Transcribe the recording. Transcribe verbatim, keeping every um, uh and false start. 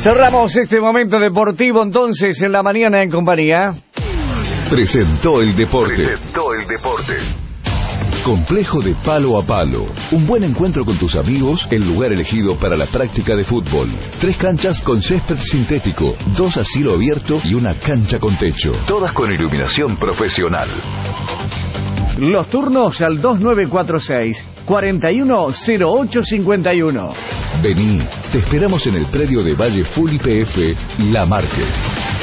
Cerramos este momento deportivo entonces en la mañana en compañía. Presentó el deporte. Presentó el deporte. Complejo de Palo a Palo. Un buen encuentro con tus amigos, el lugar elegido para la práctica de fútbol. Tres canchas con césped sintético, dos a cielo abierto y una cancha con techo. Todas con iluminación profesional. Los turnos al dos nueve cuatro seis, cuatro uno cero ocho cinco uno. Vení, te esperamos en el predio de Valle Full Y P F La Marque.